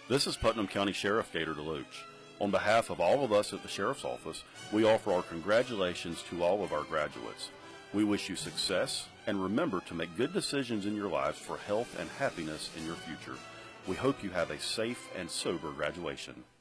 This is Putnam County Sheriff Gator DeLoach. On behalf of all of us at the Sheriff's Office, we offer our congratulations to all of our graduates. We wish you success, and remember to make good decisions in your lives for health and happiness in your future. We hope you have a safe and sober graduation.